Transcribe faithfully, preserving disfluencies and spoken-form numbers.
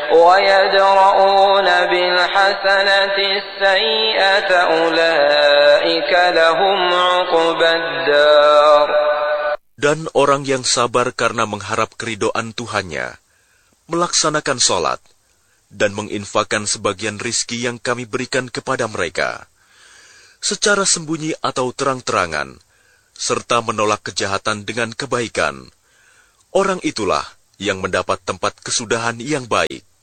ويدرؤون بالحسنة السيئة أولئك لهم عقبى الدار. Dan orang yang sabar karena mengharap keridhaan Tuhannya, melaksanakan sholat, dan menginfakkan sebagian rizki yang kami berikan kepada mereka, secara sembunyi atau terang-terangan, serta menolak kejahatan dengan kebaikan, orang itulah yang mendapat tempat kesudahan yang baik.